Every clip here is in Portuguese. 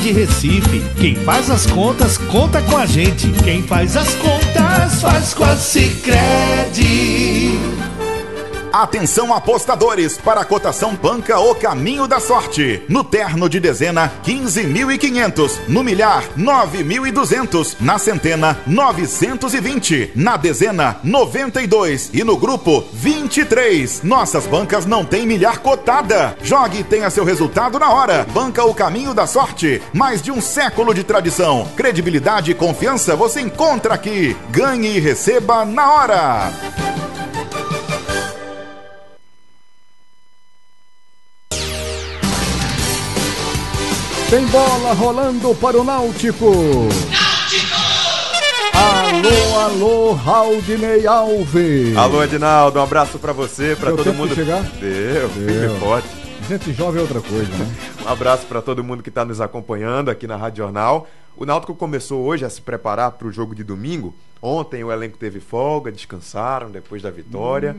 de Recife. Quem faz as contas, conta com a gente. Quem faz as contas, faz com a Sicredi. Atenção apostadores para a cotação banca O Caminho da Sorte. No terno de dezena, 15.500. No milhar, 9.200. Na centena, 920. Na dezena, 92. E no grupo, 23. Nossas bancas não têm milhar cotada. Jogue e tenha seu resultado na hora. Banca O Caminho da Sorte. Mais de um século de tradição. Credibilidade e confiança você encontra aqui. Ganhe e receba na hora. Tem bola rolando para o Náutico. Alô, alô, Raudinei Alves. Alô, Edinaldo, um abraço pra você, pra todo mundo. Chegar? Deu, firme e forte. Gente jovem é outra coisa, né? Um abraço pra todo mundo que tá nos acompanhando aqui na Rádio Jornal. O Náutico começou hoje a se preparar pro jogo de domingo. Ontem o elenco teve folga, descansaram depois da vitória.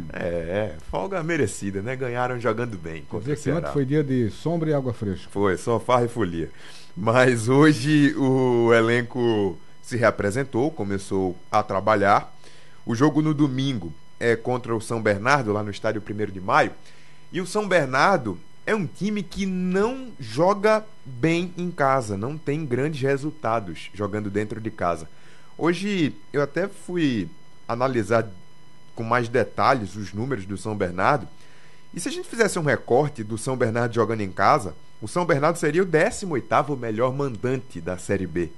Folga merecida, né? Ganharam jogando bem contra o Ceará. Ontem foi dia de sombra e água fresca. Foi, só farra e folia. Mas hoje o elenco se reapresentou, começou a trabalhar. O jogo no domingo é contra o São Bernardo, lá no estádio 1º de Maio. E o São Bernardo é um time que não joga bem em casa, não tem grandes resultados jogando dentro de casa. Hoje eu até fui analisar com mais detalhes os números do São Bernardo. E se a gente fizesse um recorte do São Bernardo jogando em casa, o São Bernardo seria o 18º melhor mandante da Série B.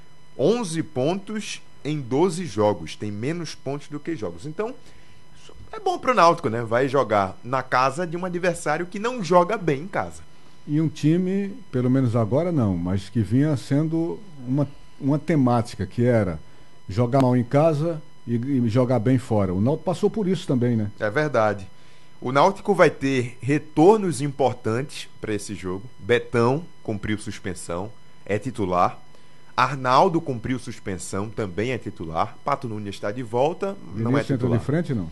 11 pontos em 12 jogos, tem menos pontos do que jogos. Então, isso é bom pro Náutico, né? Vai jogar na casa de um adversário que não joga bem em casa. E um time, pelo menos agora não, mas que vinha sendo uma temática, que era jogar mal em casa e jogar bem fora. O Náutico passou por isso também, né? É verdade. O Náutico vai ter retornos importantes para esse jogo. Betão cumpriu suspensão, é titular. Arnaldo cumpriu suspensão, também é titular. Pato Nunes está de volta, não é titular. Entra de frente, não?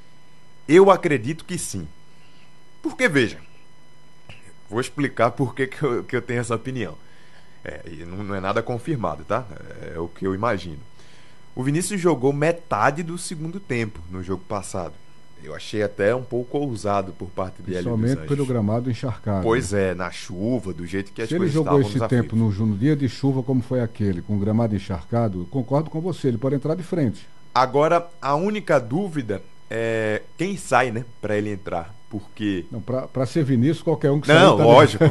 Eu acredito que sim. Porque, veja, vou explicar por que eu tenho essa opinião. Não é nada confirmado, tá? É o que eu imagino. O Vinícius jogou metade do segundo tempo no jogo passado. Eu achei até um pouco ousado por parte de Hélio dos Anjos. Somente pelo gramado encharcado. Pois é, na chuva, do jeito que as coisas estavam. Se ele jogou esse tempo no dia de chuva como foi aquele, com o gramado encharcado, eu concordo com você, ele pode entrar de frente. Agora, a única dúvida é quem sai, né, pra ele entrar. Porque... Não, pra ser Vinícius, qualquer um que sai. Não, lógico.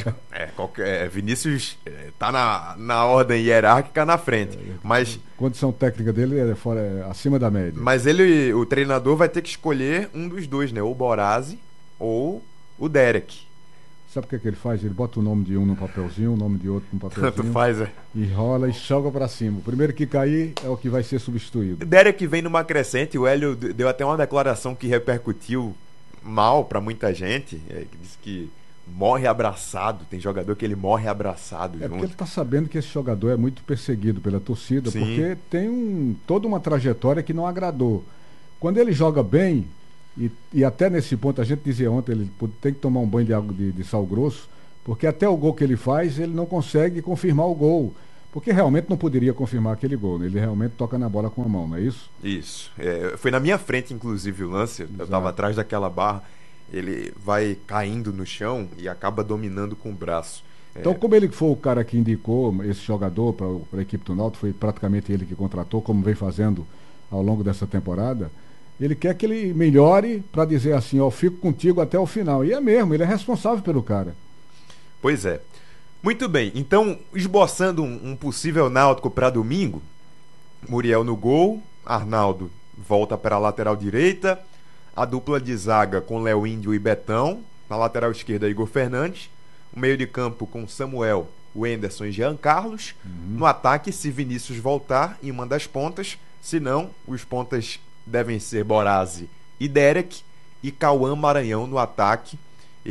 Vinícius tá na ordem hierárquica na frente. Mas a condição técnica dele é acima da média. Mas o treinador vai ter que escolher um dos dois, né? Ou o Borazzi ou o Derek. Sabe o que ele faz? Ele bota o nome de um no papelzinho, o nome de outro no papelzinho. Tanto faz, E rola e joga pra cima. O primeiro que cair é o que vai ser substituído. O Derek vem numa crescente, o Hélio deu até uma declaração que repercutiu mal pra muita gente, que disse que morre abraçado, tem jogador que ele morre abraçado junto. Porque ele tá sabendo que esse jogador é muito perseguido pela torcida. Sim. Porque tem toda uma trajetória que não agradou. Quando ele joga bem, e até nesse ponto a gente dizia ontem, ele tem que tomar um banho de água de sal grosso, porque até o gol que ele faz, ele não consegue confirmar o gol. Porque realmente não poderia confirmar aquele gol, né? Ele realmente toca na bola com a mão, não é isso? Isso. Foi na minha frente, inclusive, o lance. Exato. Eu estava atrás daquela barra. Ele vai caindo no chão e acaba dominando com o braço. Então, como ele foi o cara que indicou esse jogador para a equipe do Náutico, foi praticamente ele que contratou, como vem fazendo ao longo dessa temporada, ele quer que ele melhore para dizer assim, ó, fico contigo até o final. E é mesmo, ele é responsável pelo cara. Pois é. Muito bem, então, esboçando um possível Náutico para domingo, Muriel no gol, Arnaldo volta para a lateral direita, a dupla de zaga com Léo Índio e Betão, na lateral esquerda Igor Fernandes, o meio de campo com Samuel, Wenderson e Jean Carlos, no ataque, se Vinícius voltar em uma das pontas, se não, os pontas devem ser Borazzi e Derek, e Cauã Maranhão no ataque,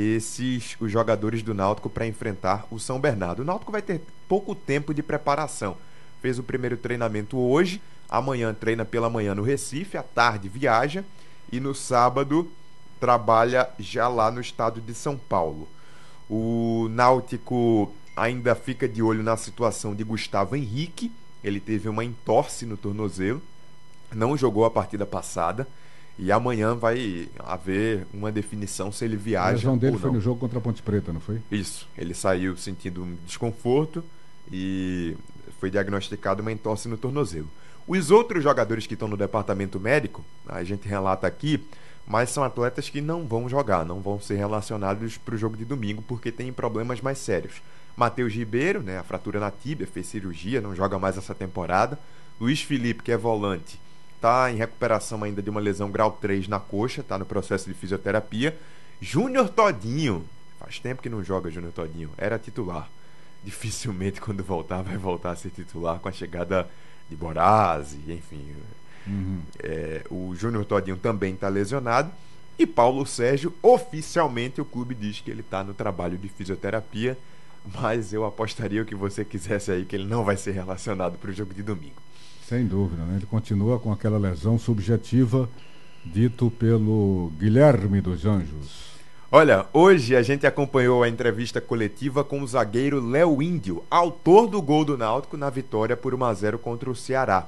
os jogadores do Náutico para enfrentar o São Bernardo. O Náutico vai ter pouco tempo de preparação. Fez o primeiro treinamento hoje, amanhã treina pela manhã no Recife, à tarde viaja e no sábado trabalha já lá no estado de São Paulo. O Náutico ainda fica de olho na situação de Gustavo Henrique. Ele teve uma entorse no tornozelo, não jogou a partida passada, e amanhã vai haver uma definição se ele viaja. A lesão dele ou foi não. no jogo contra a Ponte Preta, não foi? Isso, ele saiu sentindo um desconforto e foi diagnosticado uma entorse no tornozelo. Os outros jogadores que estão no departamento médico, a gente relata aqui, mas são atletas que não vão jogar, não vão ser relacionados para o jogo de domingo porque tem problemas mais sérios. Matheus Ribeiro, né, a fratura na tíbia, fez cirurgia, não joga mais essa temporada. Luiz Felipe, que é volante, está em recuperação ainda de uma lesão grau 3 na coxa, está no processo de fisioterapia. Júnior Todinho, faz tempo que não joga Júnior Todinho, era titular. Dificilmente quando voltar vai voltar a ser titular com a chegada de Borazzi, enfim. O Júnior Todinho também está lesionado. E Paulo Sérgio, oficialmente o clube diz que ele está no trabalho de fisioterapia, mas eu apostaria o que você quisesse aí que ele não vai ser relacionado para o jogo de domingo. Sem dúvida, né? Ele continua com aquela lesão subjetiva dito pelo Guilherme dos Anjos. Olha, hoje a gente acompanhou a entrevista coletiva com o zagueiro Léo Índio, autor do gol do Náutico na vitória por 1-0 contra o Ceará.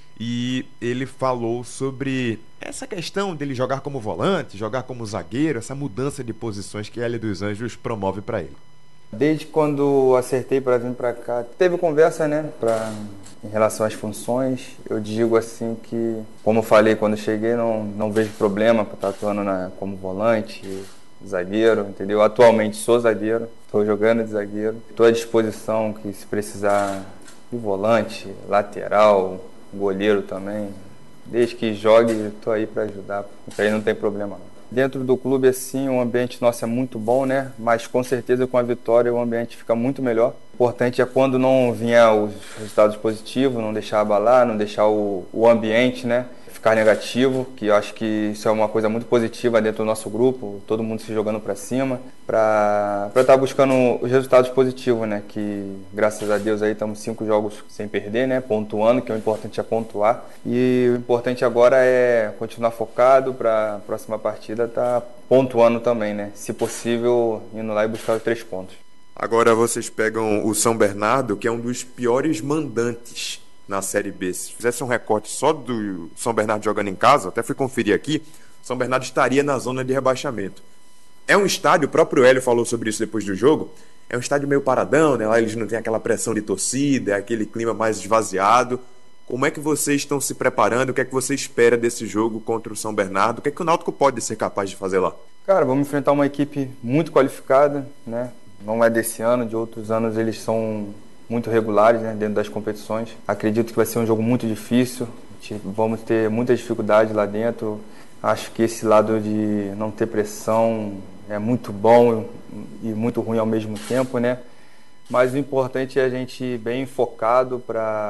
E ele falou sobre essa questão dele jogar como volante, jogar como zagueiro, essa mudança de posições que a Hélio dos Anjos promove para ele. Desde quando acertei para vir para cá, teve conversa, né, em relação às funções. Eu digo assim que, como eu falei quando cheguei, não vejo problema para estar atuando como volante, zagueiro, entendeu? Atualmente sou zagueiro, estou jogando de zagueiro. Estou à disposição que se precisar de volante, lateral, goleiro também. Desde que jogue, estou aí para ajudar, isso aí não tem problema não. Dentro do clube, assim, o ambiente nosso é muito bom, né? Mas com certeza com a vitória o ambiente fica muito melhor. O importante é quando não vier os resultados positivos, não deixar abalar, não deixar o ambiente, né, ficar negativo, que eu acho que isso é uma coisa muito positiva dentro do nosso grupo, todo mundo se jogando para cima, para estar buscando os resultados positivos, né? Que graças a Deus aí estamos 5 jogos sem perder, né? Pontuando, que o importante é pontuar. E o importante agora é continuar focado para a próxima partida estar pontuando também, né? Se possível, indo lá e buscar os 3 pontos. Agora vocês pegam o São Bernardo, que é um dos piores mandantes na Série B. Se fizesse um recorte só do São Bernardo jogando em casa, até fui conferir aqui, São Bernardo estaria na zona de rebaixamento. É um estádio, o próprio Hélio falou sobre isso depois do jogo, é um estádio meio paradão, né? Lá eles não têm aquela pressão de torcida, é aquele clima mais esvaziado. Como é que vocês estão se preparando? O que é que você espera desse jogo contra o São Bernardo? O que é que o Náutico pode ser capaz de fazer lá? Cara, vamos enfrentar uma equipe muito qualificada, né? Não é desse ano, de outros anos eles são muito regulares, né, dentro das competições. Acredito que vai ser um jogo muito difícil, vamos ter muita dificuldade lá dentro. Acho que esse lado de não ter pressão é muito bom e muito ruim ao mesmo tempo, né? Mas o importante é a gente ir bem focado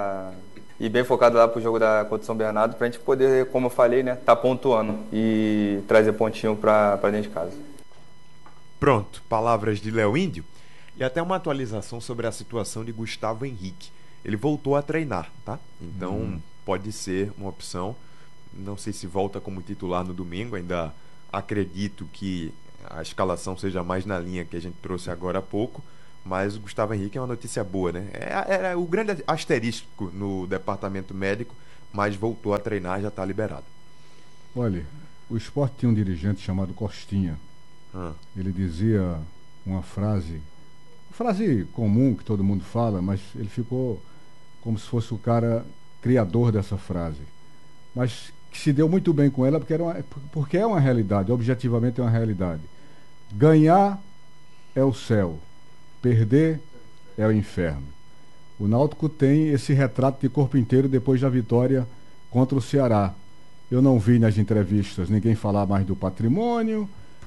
lá pro jogo contra o São Bernardo, pra gente poder, como eu falei, né, tá pontuando e trazer pontinho pra dentro de casa. Pronto, palavras de Léo Índio. E até uma atualização sobre a situação de Gustavo Henrique. Ele voltou a treinar, tá? Então pode ser uma opção. Não sei se volta como titular no domingo. Ainda acredito que a escalação seja mais na linha que a gente trouxe agora há pouco. Mas o Gustavo Henrique é uma notícia boa, né? Era o grande asterisco no departamento médico, mas voltou a treinar, já está liberado. Olha, o Sport tinha um dirigente chamado Costinha. Ele dizia uma frase comum que todo mundo fala, mas ele ficou como se fosse o cara criador dessa frase, mas que se deu muito bem com ela porque é uma realidade, objetivamente é uma realidade. Ganhar é o céu, perder é o inferno. O Náutico tem esse retrato de corpo inteiro depois da vitória contra o Ceará. Eu não vi nas entrevistas ninguém falar mais do patrimônio,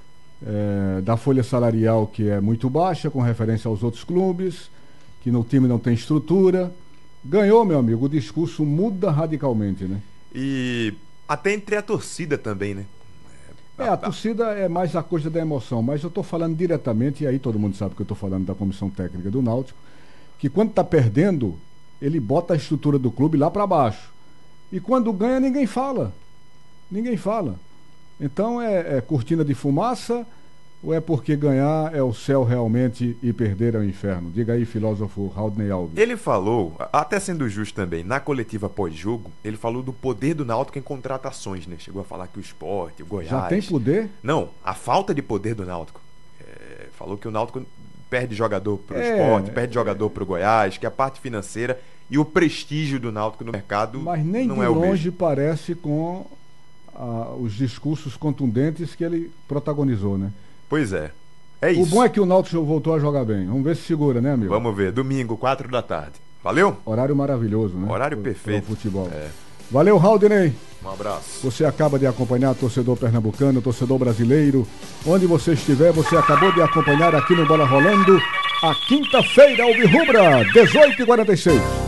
da folha salarial, que é muito baixa com referência aos outros clubes, que no time não tem estrutura. Ganhou, meu amigo, o discurso muda radicalmente, né? E até entre a torcida também, né? A torcida é mais a coisa da emoção, mas eu estou falando diretamente, e aí todo mundo sabe que eu estou falando da comissão técnica do Náutico, que quando está perdendo, ele bota a estrutura do clube lá para baixo. E quando ganha, ninguém fala. Então é cortina de fumaça, Ou é porque ganhar é o céu realmente e perder é o inferno? Diga aí, filósofo Haldney Alves. Ele falou, até sendo justo também, na coletiva pós-jogo, ele falou do poder do Náutico em contratações, né? Chegou a falar que o Sport, o Goiás... Já tem poder? Não, a falta de poder do Náutico. Falou que o Náutico perde jogador pro Sport, perde jogador pro Goiás, que a parte financeira e o prestígio do Náutico no mercado mas nem não de é o longe mesmo. parece com os discursos contundentes que ele protagonizou, né? Pois é. É isso. O bom é que o Náutico voltou a jogar bem. Vamos ver se segura, né, amigo? Vamos ver. Domingo, 4 da tarde. Valeu? Horário maravilhoso, né? Horário perfeito. Pro futebol. É. Valeu, Haldney. Um abraço. Você acaba de acompanhar torcedor pernambucano, torcedor brasileiro. Onde você estiver, você acabou de acompanhar aqui no Bola Rolando a quinta-feira, Alvirrubra, 18h46.